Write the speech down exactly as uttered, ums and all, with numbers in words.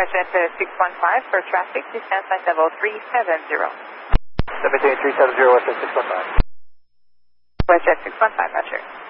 WestJet uh, six one five for traffic, distance flight level three seven zero. seven eight three seven zero, WestJet six one five. WestJet six one five, Roger.